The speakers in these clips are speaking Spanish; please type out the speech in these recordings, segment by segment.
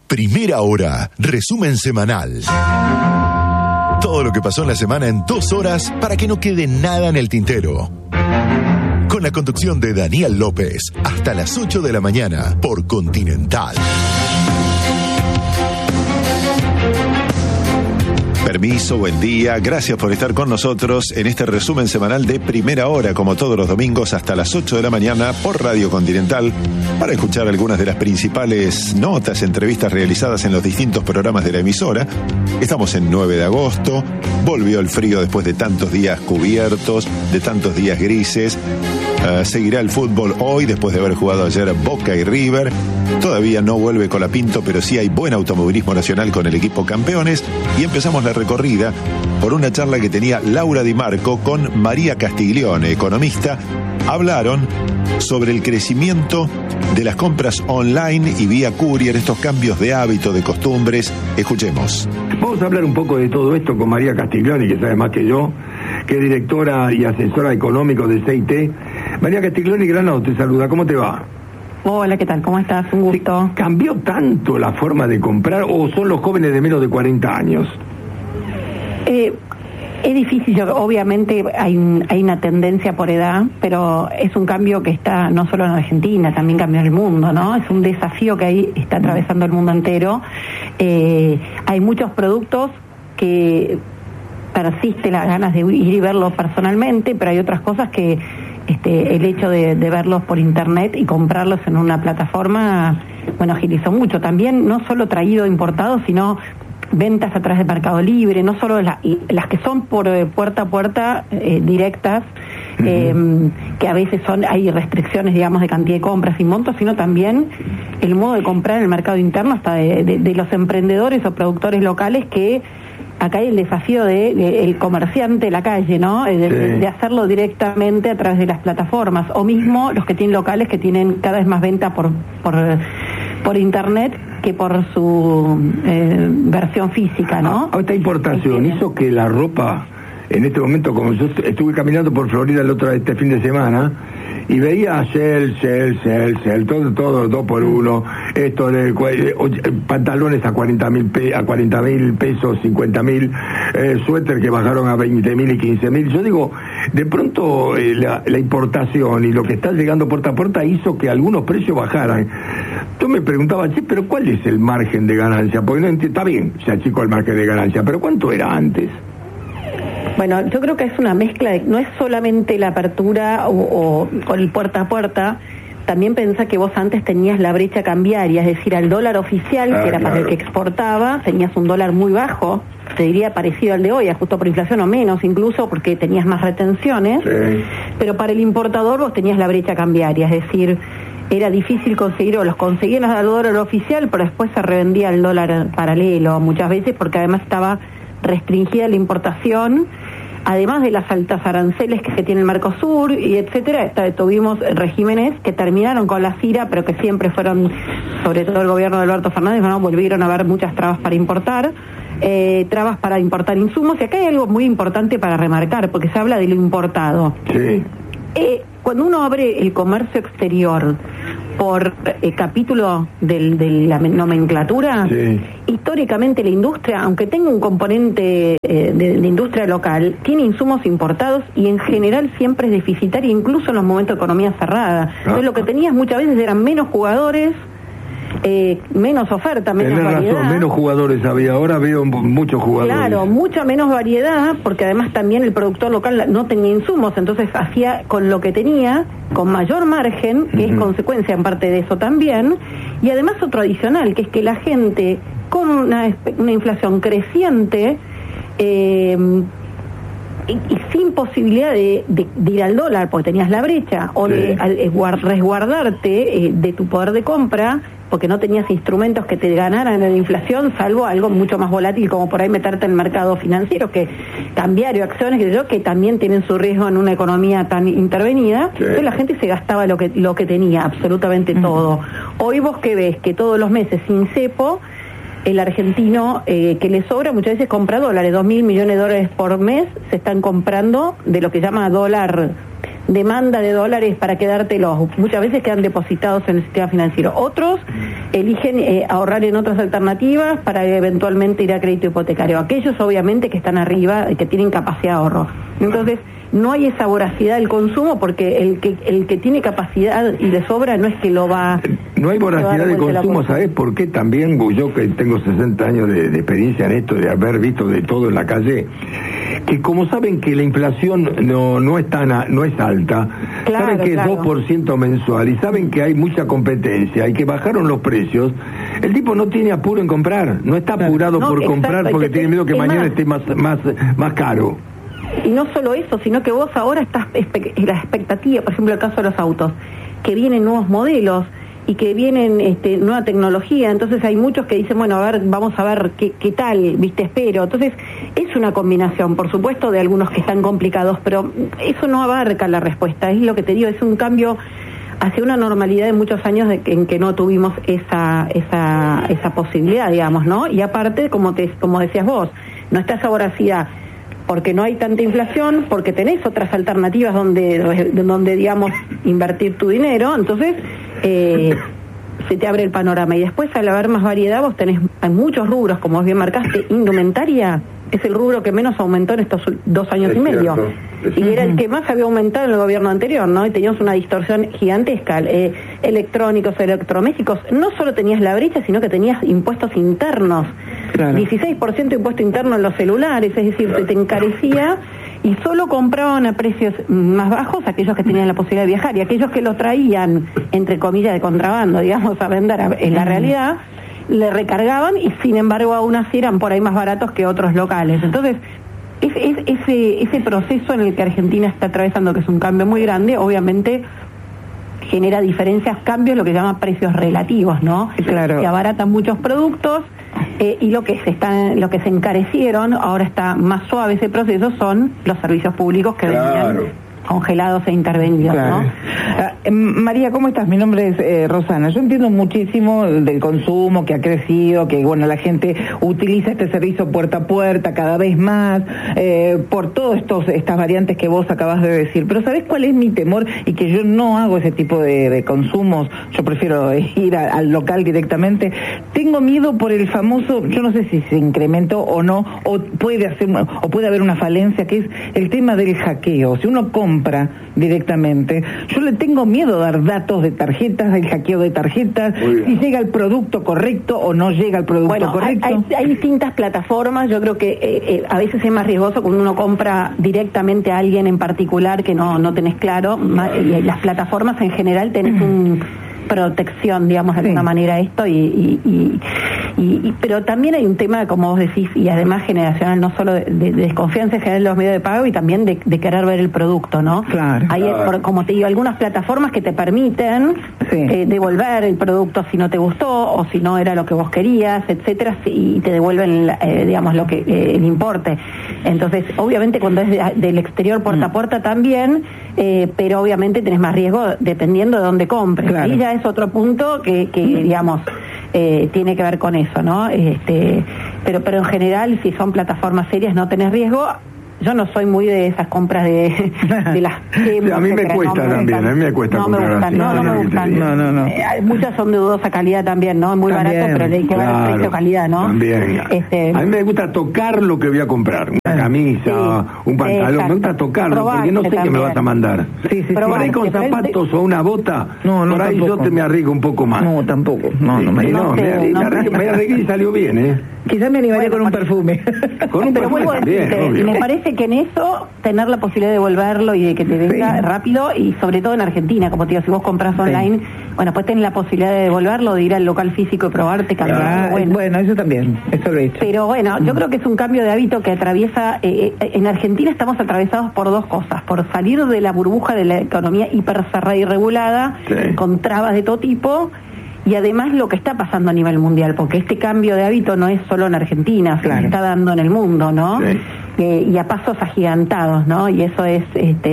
Primera Hora, resumen semanal. Todo lo que pasó en la semana en 2 horas para que no quede nada en el tintero. Con la conducción de Daniel López, hasta las 8 de la mañana por Continental. Permiso, buen día, gracias por estar con nosotros en este resumen semanal de Primera Hora, como todos los domingos hasta las 8 de la mañana por Radio Continental, para escuchar algunas de las principales notas, entrevistas realizadas en los distintos programas de la emisora. Estamos en 9 de agosto, volvió el frío después de tantos días cubiertos, de tantos días grises. Seguirá el fútbol hoy después de haber jugado ayer Boca y River. Todavía no vuelve Colapinto, pero sí hay buen automovilismo nacional con el equipo campeones. Y empezamos la recorrida por una charla que tenía Laura Di Marco con María Castiglione, economista. Hablaron sobre el crecimiento de las compras online y vía courier, estos cambios de hábito, de costumbres. Escuchemos. Vamos a hablar un poco de todo esto con María Castiglione, que sabe más que yo, que es directora y asesora económico de CIT. María Castiglione, Granado, te saluda. ¿Cómo te va? Hola, ¿qué tal? ¿Cómo estás? Un gusto. ¿Cambió tanto la forma de comprar o son los jóvenes de menos de 40 años? Es difícil, obviamente hay una tendencia por edad, pero es un cambio que está no solo en Argentina, también cambió en el mundo, ¿no? Es un desafío que ahí está atravesando el mundo entero. Hay muchos productos que persiste las ganas de ir y verlos personalmente, pero hay otras cosas que el hecho de verlos por internet y comprarlos en una plataforma, bueno, agilizó mucho. También no solo traído importados, sino ventas a través de Mercado Libre, no solo las que son por puerta a puerta directas, que a veces hay restricciones, digamos, de cantidad de compras y montos, sino también el modo de comprar en el mercado interno, hasta de los emprendedores o productores locales, que acá hay el desafío del comerciante de la calle, ¿no? De hacerlo directamente a través de las plataformas, o mismo los que tienen locales que tienen cada vez más venta por internet que por su versión física, ¿no? Esta importación hizo que la ropa, en este momento, como yo estuve caminando por Florida este fin de semana, y veía Shell, todo 2 por 1, esto de pantalones a 40.000 pesos, 50.000, suéter que bajaron a 20.000 y 15.000. Yo digo, de pronto la importación y lo que está llegando puerta a puerta hizo que algunos precios bajaran. Yo me preguntaba, pero ¿cuál es el margen de ganancia? Porque está bien, se achicó el margen de ganancia, pero ¿cuánto era antes? Bueno, yo creo que es una mezcla, no es solamente la apertura o el puerta a puerta. También pensá que vos antes tenías la brecha cambiaria, es decir, al dólar oficial, que era para el que exportaba, tenías un dólar muy bajo, te diría parecido al de hoy, justo por inflación o menos incluso, porque tenías más retenciones, pero para el importador vos tenías la brecha cambiaria, es decir, era difícil conseguir, o los conseguían al dólar oficial, pero después se revendía el dólar paralelo muchas veces, porque además estaba restringida la importación, además de las altas aranceles que tiene el Mercosur y etcétera. Tuvimos regímenes que terminaron con la CIRA, pero que siempre fueron, sobre todo el gobierno de Alberto Fernández, ¿no? Volvieron a haber muchas trabas para importar, trabas para importar insumos, y acá hay algo muy importante para remarcar, porque se habla de lo importado. Sí. Cuando uno abre el comercio exterior por capítulo de la nomenclatura, históricamente la industria, aunque tenga un componente de industria local, tiene insumos importados y en general siempre es deficitaria, incluso en los momentos de economía cerrada. Entonces lo que tenías muchas veces eran menos jugadores, menos oferta, menos variedad. Razón, menos jugadores había, ahora veo muchos jugadores. Claro, mucha menos variedad, porque además también el productor local no tenía insumos, entonces hacía con lo que tenía, con mayor margen, que es consecuencia en parte de eso también, y además otro adicional, que es que la gente, con una inflación creciente, y sin posibilidad de ir al dólar, porque tenías la brecha, o de resguardarte de tu poder de compra, porque no tenías instrumentos que te ganaran en la inflación, salvo algo mucho más volátil, como por ahí meterte en el mercado financiero, que cambiario, acciones, que también tienen su riesgo en una economía tan intervenida. Entonces la gente se gastaba lo que tenía, absolutamente todo. Hoy vos que ves que todos los meses sin cepo, el argentino que le sobra muchas veces compra dólares, $2.000 millones por mes se están comprando de lo que llama dólar demanda de dólares para quedártelos. Muchas veces quedan depositados en el sistema financiero. Otros eligen ahorrar en otras alternativas para eventualmente ir a crédito hipotecario. Aquellos obviamente que están arriba, que tienen capacidad de ahorro. Entonces, no hay esa voracidad del consumo porque el que tiene capacidad y le sobra no es que lo va... No hay voracidad de consumo, ¿sabes por qué? También yo que tengo 60 años de experiencia en esto, de haber visto de todo en la calle, que como saben que la inflación no es alta, claro, saben que claro. es 2% mensual y saben que hay mucha competencia y que bajaron los precios, el tipo no tiene apuro en comprar, no está apurado por comprar porque tiene miedo que mañana esté más caro. Y no solo eso, sino que vos ahora estás la expectativa, por ejemplo el caso de los autos, que vienen nuevos modelos y que vienen nueva tecnología, entonces hay muchos que dicen, bueno, a ver, vamos a ver qué tal, viste, espero. Entonces es una combinación, por supuesto, de algunos que están complicados, pero eso no abarca la respuesta, es lo que te digo, es un cambio hacia una normalidad de muchos años en que no tuvimos esa posibilidad, digamos, ¿no? Y aparte, como decías vos, no está esa voracidad, porque no hay tanta inflación, porque tenés otras alternativas donde digamos, invertir tu dinero, entonces se te abre el panorama. Y después, al haber más variedad, hay muchos rubros, como vos bien marcaste. Indumentaria es el rubro que menos aumentó en estos 2 años y medio. Y era el que más había aumentado en el gobierno anterior, ¿no? Y teníamos una distorsión gigantesca. Electrónicos, electrodomésticos, no solo tenías la brecha, sino que tenías impuestos internos. Claro. 16% de impuesto interno en los celulares, es decir, se te encarecía y solo compraban a precios más bajos aquellos que tenían la posibilidad de viajar, y aquellos que lo traían, entre comillas, de contrabando, digamos, a vender en la realidad, le recargaban y sin embargo aún así eran por ahí más baratos que otros locales. Entonces, ese proceso en el que Argentina está atravesando, que es un cambio muy grande, obviamente genera diferencias, cambios, lo que se llama precios relativos, ¿no? Claro. Se abaratan muchos productos y lo que se encarecieron, ahora está más suave ese proceso, son los servicios públicos que venían congelados e intervenidos, claro, ¿no? María, ¿cómo estás? Mi nombre es Rosana. Yo entiendo muchísimo del consumo que ha crecido, que bueno, la gente utiliza este servicio puerta a puerta cada vez más, por todas estas variantes que vos acabas de decir. Pero ¿sabés cuál es mi temor? Y que yo no hago ese tipo de consumos, yo prefiero ir al local directamente. Tengo miedo por el famoso, yo no sé si se incrementó o no, o puede haber una falencia, que es el tema del hackeo. Si uno compra directamente, yo le tengo miedo a dar datos de tarjetas, del hackeo de tarjetas, si llega el producto correcto o no llega el producto correcto. Hay distintas plataformas, yo creo que a veces es más riesgoso cuando uno compra directamente a alguien en particular que no tenés claro, y las plataformas en general tenés protección, digamos, de alguna manera esto, pero también hay un tema, como vos decís, y además generacional, no solo de desconfianza en general de los medios de pago, y también de querer ver el producto, ¿no? Claro. Hay, como te digo, algunas plataformas que te permiten devolver el producto si no te gustó, o si no era lo que vos querías, etcétera, y te devuelven, digamos, lo que el importe. Entonces, obviamente, cuando es del exterior puerta a puerta también, pero obviamente tenés más riesgo dependiendo de dónde compres. Claro. Y ya es otro punto que digamos, tiene que ver con eso, ¿no? Pero en general, si son plataformas serias, no tenés riesgo. Yo no soy muy de esas compras de las... Sí, a mí me cuesta también, a mí me cuesta comprar así. No me gustan. No. Muchas son de dudosa calidad también, ¿no? Muy barato, pero hay que ver el precio-calidad, ¿no? También. A mí me gusta tocar lo que voy a comprar. Una camisa, un pantalón, me gusta tocarlo, porque no sé qué me vas a mandar. Sí. Por ahí con zapatos o una bota, por ahí yo me arriesgo un poco más. No, tampoco. Me arriesgué y salió bien, ¿eh? Quizás me animaría con un perfume. Con un perfume también, y me parece que en eso, tener la posibilidad de devolverlo y de que te venga rápido, y sobre todo en Argentina, como te digo, si vos compras online, bueno, pues tenés la posibilidad de devolverlo, de ir al local físico y probarte, cambiar. Bueno, eso también, eso lo he hecho. Pero bueno, yo creo que es un cambio de hábito que atraviesa, en Argentina estamos atravesados por dos cosas: por salir de la burbuja de la economía hipercerrada y regulada, con trabas de todo tipo, y además lo que está pasando a nivel mundial, porque este cambio de hábito no es solo en Argentina, se está dando en el mundo, ¿no? Y a pasos agigantados, ¿no? Y eso es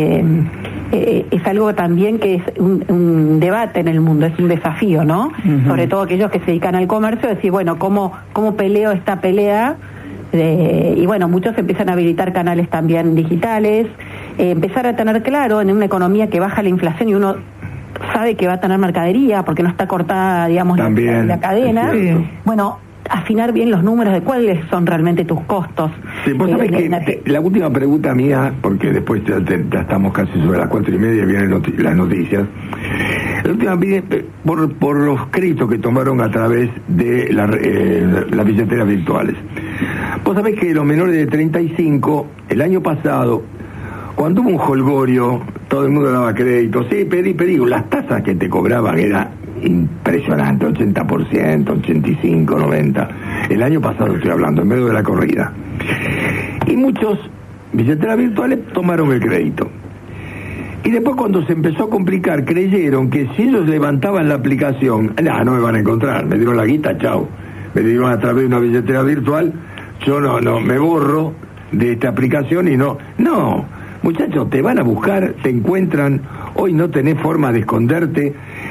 algo también que es un debate en el mundo, es un desafío, ¿no? Sobre todo aquellos que se dedican al comercio, decir, bueno, ¿cómo peleo esta pelea? Y bueno, muchos empiezan a habilitar canales también digitales, empezar a tener claro en una economía que baja la inflación y uno sabe que va a tener mercadería porque no está cortada, digamos, la cadena. Bueno, afinar bien los números de cuáles son realmente tus costos. Sí, vos sabés que la última pregunta mía, porque después ya estamos casi sobre las 4:30 y vienen las noticias. La última, por los créditos que tomaron a través de las billeteras virtuales. Vos sabés que los menores de 35, el año pasado, cuando hubo un jolgorio, todo el mundo daba crédito. Sí, pedí, las tasas que te cobraban era impresionante, 80%, 85%, 90%. El año pasado estoy hablando, en medio de la corrida. Y muchos billeteras virtuales tomaron el crédito. Y después, cuando se empezó a complicar, creyeron que si ellos levantaban la aplicación, no me van a encontrar, me dieron la guita, chao. Me dieron a través de una billetera virtual, yo no me borro de esta aplicación y no. Muchachos, te van a buscar, te encuentran, hoy no tenés forma de esconderte.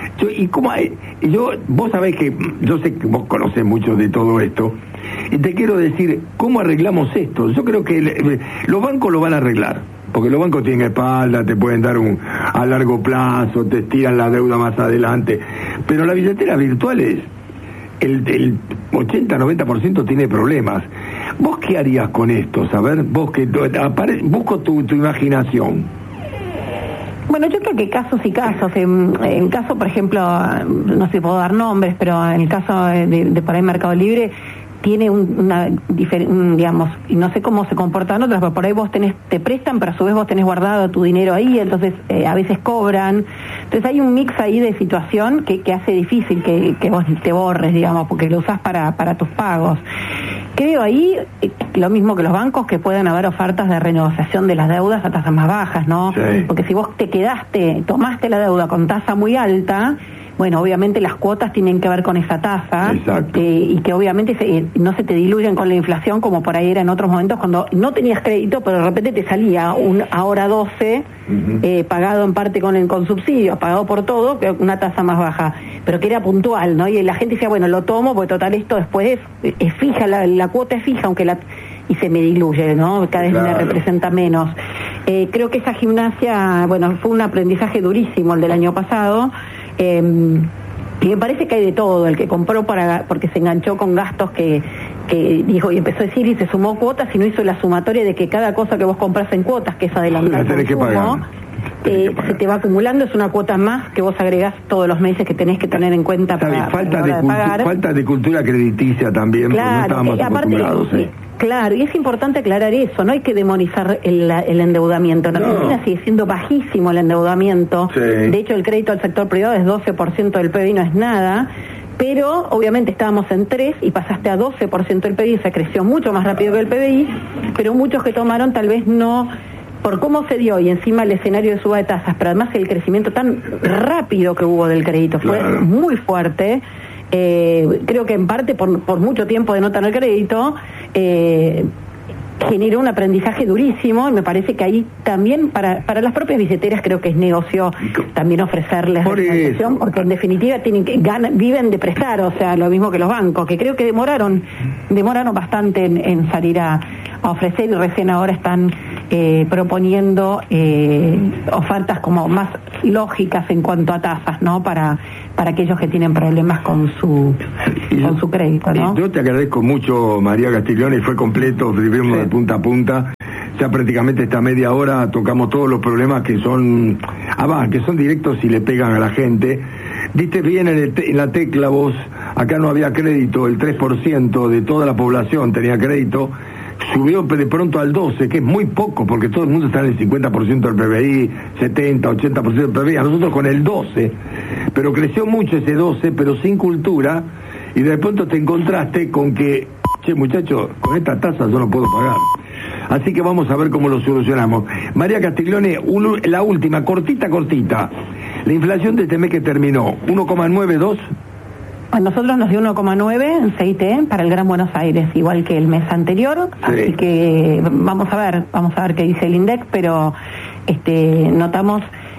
Vos sabés que, yo sé que vos conocés mucho de todo esto, y te quiero decir, ¿cómo arreglamos esto? Yo creo que los bancos lo van a arreglar, porque los bancos tienen espalda, te pueden dar a largo plazo, te estiran la deuda más adelante, pero la billetera virtual el 80-90% tiene problemas. ¿Vos qué harías con esto? Saber, vos que busco tu imaginación. Bueno, yo creo que casos y casos. En caso, por ejemplo, no sé, puedo dar nombres, pero en el caso de por ahí Mercado Libre tiene digamos, y no sé cómo se comportan otras, pero por ahí vos te prestan, pero a su vez vos tenés guardado tu dinero ahí, entonces a veces cobran. Entonces hay un mix ahí de situación que hace difícil que vos te borres, digamos, porque lo usás para tus pagos. Creo ahí, lo mismo que los bancos, que pueden haber ofertas de renegociación de las deudas a tasas más bajas, ¿no? Sí. Porque si vos tomaste la deuda con tasa muy alta, bueno, obviamente las cuotas tienen que ver con esa tasa, y que obviamente no se te diluyen con la inflación como por ahí era en otros momentos cuando no tenías crédito, pero de repente te salía un ahora 12, pagado en parte con subsidios, pagado por todo, que una tasa más baja, pero que era puntual, ¿no? Y la gente decía, bueno, lo tomo, porque total esto después es fija, la cuota es fija, aunque y se me diluye, ¿no? Cada vez me representa menos. Creo que esa gimnasia, bueno, fue un aprendizaje durísimo el del año pasado. Y me parece que hay de todo. El que compró porque se enganchó con gastos que dijo y empezó a decir y se sumó cuotas y no hizo la sumatoria de que cada cosa que vos compras en cuotas, que es adelantar consumo, se te va acumulando, es una cuota más que vos agregás todos los meses que tenés que tener en cuenta para pagar. Falta de cultura crediticia también, claro, porque no estábamos acostumbrados. Claro, y es importante aclarar eso, no hay que demonizar el endeudamiento. En Argentina sigue siendo bajísimo el endeudamiento, de hecho el crédito al sector privado es 12% del PBI, no es nada, pero obviamente estábamos en 3 y pasaste a 12% del PBI, se creció mucho más rápido que el PBI, pero muchos que tomaron tal vez no, por cómo se dio y encima el escenario de suba de tasas, pero además el crecimiento tan rápido que hubo del crédito fue muy fuerte. Creo que en parte por mucho tiempo de no tener crédito generó un aprendizaje durísimo, y me parece que ahí también para las propias billeteras creo que es negocio también ofrecerles financiación, porque en definitiva viven de prestar, o sea, lo mismo que los bancos, que creo que demoraron bastante en salir a ofrecer, y recién ahora están proponiendo ofertas como más lógicas en cuanto a tasas, ¿no? Para aquellos que tienen problemas con su crédito, ¿no? Yo te agradezco mucho, María Castiglione, fue completo, vivimos de punta a punta. Ya prácticamente esta media hora tocamos todos los problemas que son directos y le pegan a la gente. Diste bien en la tecla vos, acá no había crédito, el 3% de toda la población tenía crédito, subió de pronto al 12%, que es muy poco, porque todo el mundo está en el 50% del PBI, 70, 80% del PBI, a nosotros con el 12%, pero creció mucho ese 12%, pero sin cultura, y de pronto te encontraste con que, muchacho, con esta tasa yo no puedo pagar. Así que vamos a ver cómo lo solucionamos. María Castiglione, la última, cortita. La inflación de este mes que terminó, 1,92. A nosotros nos dio 1,9 en CIT para el Gran Buenos Aires, igual que el mes anterior, así que vamos a ver qué dice el INDEC, pero notamos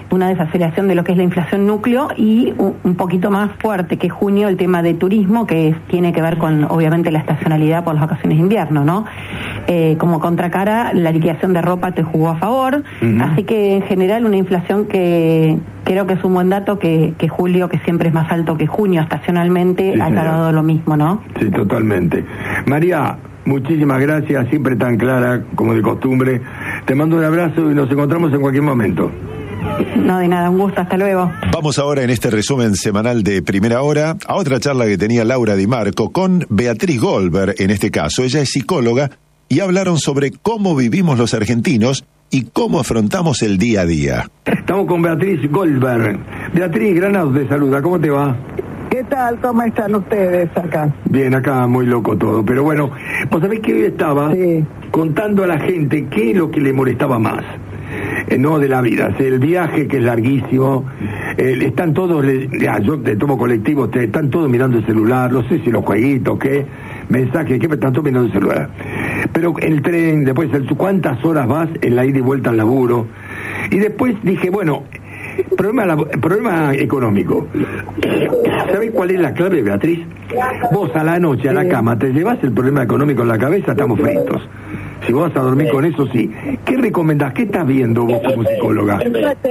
una desaceleración de lo que es la inflación núcleo y un poquito más fuerte que junio el tema de turismo, que tiene que ver con obviamente la estacionalidad por las vacaciones de invierno, ¿no? Como contracara, la liquidación de ropa te jugó a favor, así que en general una inflación que creo que es un buen dato, que julio, que siempre es más alto que junio estacionalmente, sí, ha dado lo mismo, ¿no? Sí, totalmente. María, muchísimas gracias, siempre tan clara como de costumbre. Te mando un abrazo y nos encontramos en cualquier momento. No, de nada, un gusto, hasta luego. Vamos ahora en este resumen semanal de Primera Hora a otra charla que tenía Laura Di Marco con Beatriz Goldberg, en este caso. Ella es psicóloga y hablaron sobre cómo vivimos los argentinos y cómo afrontamos el día a día. Estamos con Beatriz Goldberg. Beatriz, Granados te saluda, ¿cómo te va? ¿Qué tal? ¿Cómo están ustedes acá? Bien, acá muy loco todo, pero bueno, vos sabés que hoy estaba contando a la gente qué es lo que le molestaba más, no de la vida, el viaje que es larguísimo, están todos, yo te tomo colectivo, están todos mirando el celular, no sé si los jueguitos, qué, mensajes, qué, están todos mirando el celular, pero el tren, después cuántas horas vas en la ida y vuelta al laburo, y después dije, bueno, problema económico. ¿Sabés cuál es la clave, Beatriz? Vos a la noche, a la cama, te llevas el problema económico en la cabeza, estamos fritos. Si vos vas a dormir con eso, sí. ¿Qué recomendás? ¿Qué estás viendo vos como psicóloga?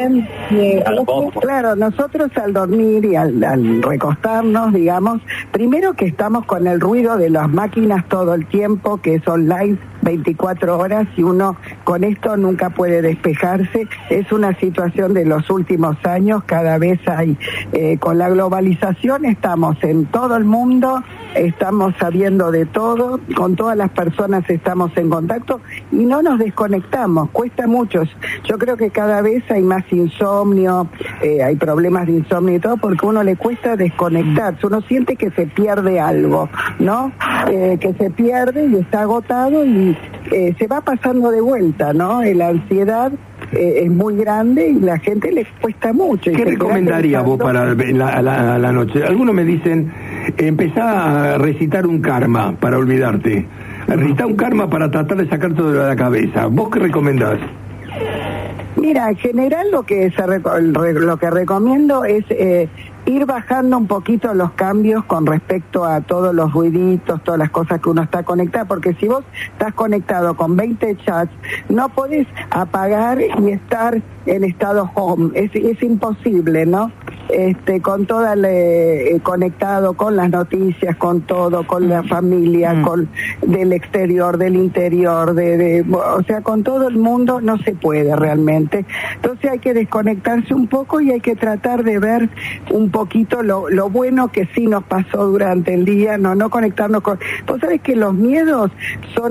Claro, nosotros al dormir y al recostarnos, digamos, primero que estamos con el ruido de las máquinas todo el tiempo, que es online 24 horas, y uno con esto nunca puede despejarse. Es una situación de los últimos años, cada vez hay, con la globalización estamos en todo el mundo, estamos sabiendo de todo, con todas las personas estamos en contacto y no nos desconectamos, cuesta mucho. Yo creo que cada vez hay más insomnio, hay problemas de insomnio y todo, porque a uno le cuesta desconectarse, uno siente que se pierde algo, ¿no? Que se pierde y está agotado y se va pasando de vuelta, ¿no? La ansiedad es muy grande y la gente le cuesta mucho. ¿Qué recomendaría vos para la noche? Algunos me dicen, empezá a recitar un karma para olvidarte. Recitar un karma para tratar de sacar todo de la cabeza. ¿Vos qué recomendás? Mira, en general lo que recomiendo es ir bajando un poquito los cambios con respecto a todos los ruiditos, todas las cosas que uno está conectado, porque si vos estás conectado con 20 chats, no podés apagar y estar en estado home, es imposible, ¿no? Con toda conectado con las noticias, con todo, con la familia, con del exterior, del interior, o sea, con todo el mundo no se puede realmente. Entonces hay que desconectarse un poco y hay que tratar de ver un poquito lo bueno que sí nos pasó durante el día, no conectarnos con... Vos sabés que los miedos son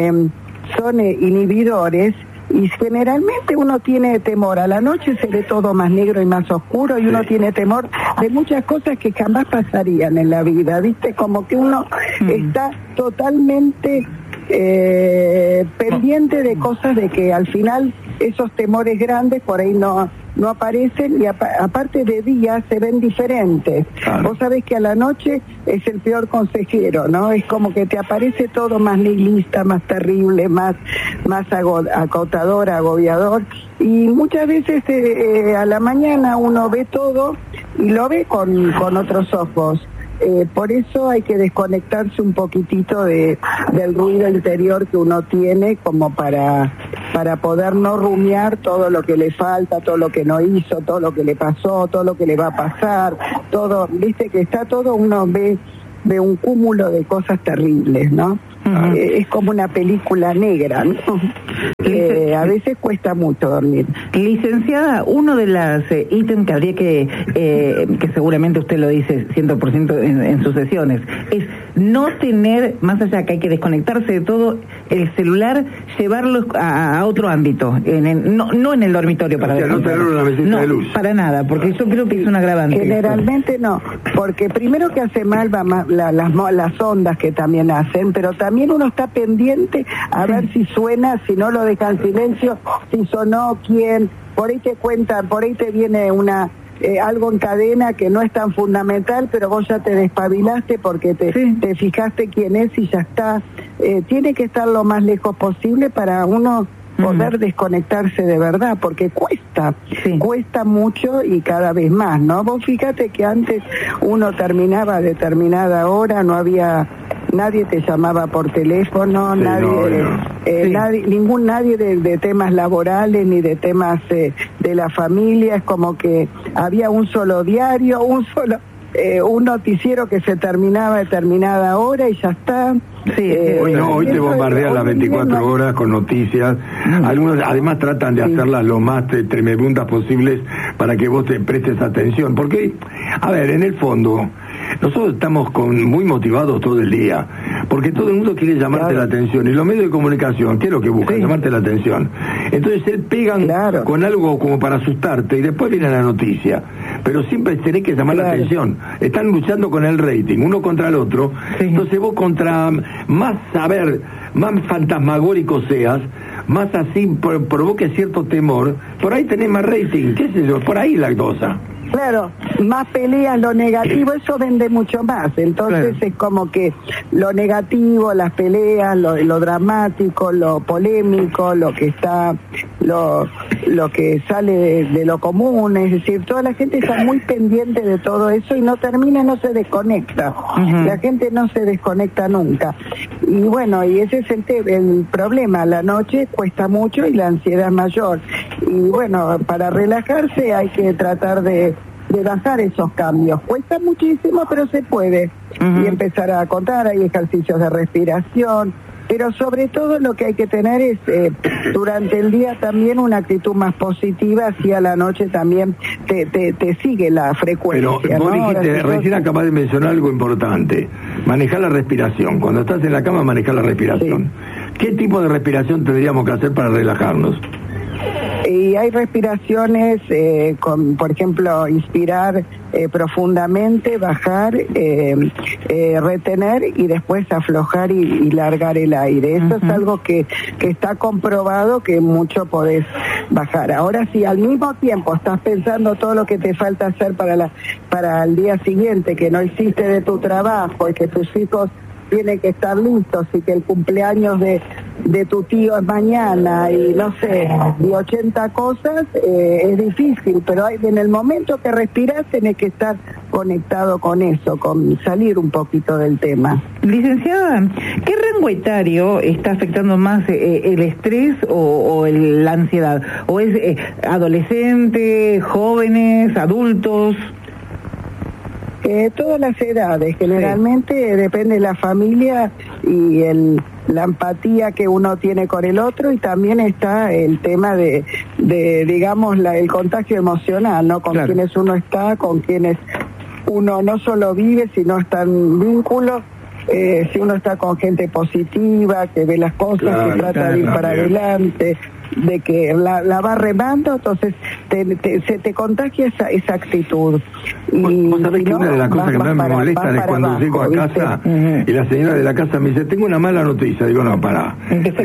inhibidores. Y generalmente uno tiene temor, a la noche se ve todo más negro y más oscuro y uno tiene temor de muchas cosas que jamás pasarían en la vida, ¿viste? Como que uno está totalmente pendiente de cosas de que al final esos temores grandes por ahí no aparecen y aparte de día se ven diferentes. Claro. Vos sabés que a la noche es el peor consejero, ¿no? Es como que te aparece todo más nihilista, más terrible, más acotador, agobiador. Y muchas veces a la mañana uno ve todo y lo ve con otros ojos. Por eso hay que desconectarse un poquitito del ruido interior que uno tiene como para poder no rumiar todo lo que le falta, todo lo que no hizo, todo lo que le pasó, todo lo que le va a pasar, todo, viste que está todo, uno ve un cúmulo de cosas terribles, ¿no? Es como una película negra, ¿no? A veces cuesta mucho dormir. Licenciada, uno de los ítems que habría que seguramente usted lo dice 100% en sus sesiones, es no tener, más allá que hay que desconectarse de todo, el celular, llevarlo a otro ámbito, no en el dormitorio para desconectarlo. No tener una mesita de luz. Para nada, porque yo creo que es un agravante. Generalmente no, porque primero que hace mal las ondas que también hacen, pero también uno está pendiente a ver si suena, si no lo deja en silencio, si sonó, quién, por ahí te cuentan, por ahí te viene algo en cadena que no es tan fundamental, pero vos ya te despabilaste porque te fijaste quién es y ya está. Tiene que estar lo más lejos posible para uno poder desconectarse de verdad, porque cuesta mucho y cada vez más, ¿no? Vos fíjate que antes uno terminaba a determinada hora, no había... Nadie te llamaba por teléfono, nadie de temas laborales ni de temas de la familia, es como que había un solo diario, un noticiero que se terminaba a determinada hora y ya está. Hoy te bombardean las 24 horas con noticias. Algunos además tratan de hacerlas lo más tremebundas posibles para que vos te prestes atención, porque, a ver, en el fondo nosotros estamos muy motivados todo el día, porque todo el mundo quiere llamarte la atención, y los medios de comunicación, ¿qué es lo que buscan? Llamarte la atención. Entonces se pegan con algo como para asustarte, y después viene la noticia, pero siempre tenés que llamar la atención. Están luchando con el rating, uno contra el otro, entonces vos contra más fantasmagórico seas, más así provoque cierto temor, por ahí tenés más rating, qué sé yo, por ahí la cosa. Claro, más peleas, lo negativo, eso vende mucho más. Entonces es como que lo negativo, las peleas, lo dramático, lo polémico, lo que sale de lo común, es decir, toda la gente está muy pendiente de todo eso y no se desconecta. La gente no se desconecta nunca. Y bueno, y ese es el problema. La noche cuesta mucho y la ansiedad es mayor. Y bueno, para relajarse hay que tratar de bajar esos cambios. Cuesta muchísimo, pero se puede. Y empezar a contar, hay ejercicios de respiración, pero sobre todo lo que hay que tener es durante el día también una actitud más positiva, así a la noche también te sigue la frecuencia. Pero vos dijiste, recién acabas de mencionar algo importante, manejar la respiración. Cuando estás en la cama, manejar la respiración. ¿Qué tipo de respiración tendríamos que hacer para relajarnos? Y hay respiraciones, por ejemplo, inspirar profundamente, bajar, retener y después aflojar y largar el aire. Eso es algo que está comprobado, que mucho podés bajar. Ahora, si al mismo tiempo estás pensando todo lo que te falta hacer para el día siguiente, que no hiciste de tu trabajo y que tus hijos tienen que estar listos y que el cumpleaños de tu tío es mañana y no sé, y 80 cosas, es difícil, pero en el momento que respiras tenés que estar conectado con eso, con salir un poquito del tema. Licenciada, ¿qué rango etario está afectando más el estrés o la ansiedad? ¿O es adolescentes, jóvenes, adultos? Todas las edades, generalmente depende de la familia y la empatía que uno tiene con el otro, y también está el tema de digamos, el contagio emocional, ¿no? Con quienes uno está, con quienes uno no solo vive, sino está en vínculos. Si uno está con gente positiva, que ve las cosas, que trata de ir para adelante, de que la va remando, entonces se te contagia esa actitud. Y vos sabés que una de las cosas que más me molestan es cuando llego a casa y la señora de la casa me dice, tengo una mala noticia. Digo, no, pará.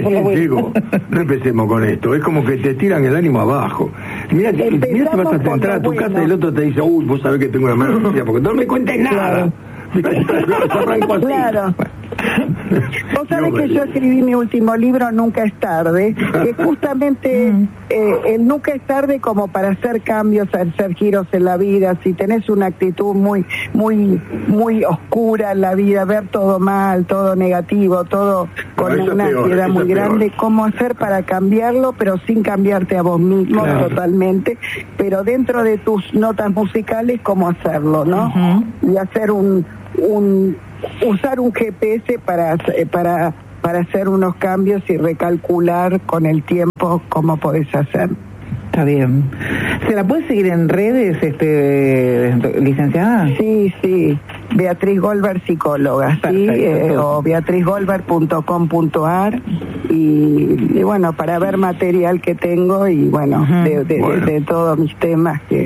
No empecemos con esto. Es como que te tiran el ánimo abajo. Mira, si vas a entrar a tu casa y el otro te dice, uy, vos sabés que tengo una mala noticia, porque no me cuentes nada. Claro. Vos sabés que yo escribí mi último libro, Nunca es tarde, que justamente el nunca es tarde como para hacer cambios, hacer giros en la vida. Si tenés una actitud muy oscura en la vida, ver todo mal, todo negativo, todo con una ansiedad muy grande, ¿cómo hacer para cambiarlo, pero sin cambiarte a vos mismo totalmente, pero dentro de tus notas musicales, cómo hacerlo, ¿no? Y hacer usar un GPS para hacer unos cambios y recalcular con el tiempo cómo podés hacer. Está bien. ¿Se la puede seguir en redes, licenciada? Sí. Beatriz Goldberg, psicóloga, o beatrizgoldberg.com.ar y bueno, para ver material que tengo y bueno, de todos mis temas que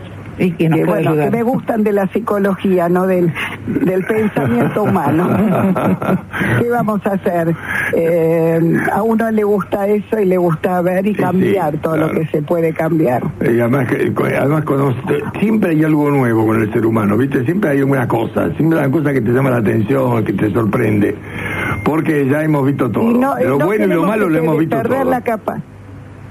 me gustan de la psicología, no del pensamiento humano. ¿Qué vamos a hacer? A uno le gusta eso y le gusta ver y cambiar todo lo que se puede cambiar. Y además siempre hay algo nuevo con el ser humano, ¿viste? Siempre hay alguna cosa, siempre hay una cosa que te llama la atención, que te sorprende, porque ya hemos visto todo. Lo bueno y lo malo lo hemos visto todo.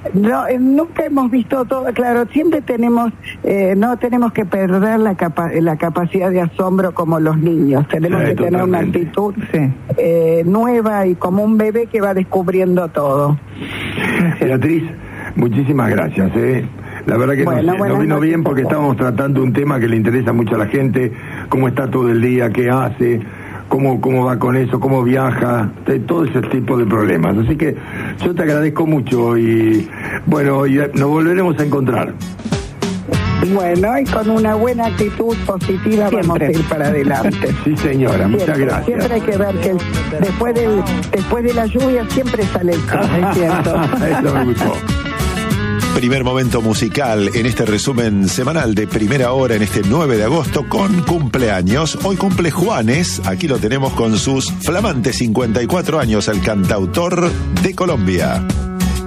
No, nunca hemos visto todo, claro, siempre tenemos, no tenemos que perder la capacidad de asombro como los niños, tenemos que tener una actitud nueva y como un bebé que va descubriendo todo. Beatriz, muchísimas gracias. La verdad que nos vino bien porque estábamos tratando un tema que le interesa mucho a la gente, cómo está todo el día, qué hace, cómo va con eso, cómo viaja, todo ese tipo de problemas. Así que yo te agradezco mucho y bueno, nos volveremos a encontrar. Bueno, y con una buena actitud positiva vamos a ir para adelante. Sí, señora, muchas gracias. Siempre hay que ver que después de la lluvia siempre sale el sol, es cierto. Eso me gustó. Primer momento musical en este resumen semanal de Primera Hora en este 9 de agosto con cumpleaños. Hoy cumple Juanes, aquí lo tenemos con sus flamantes 54 años, el cantautor de Colombia.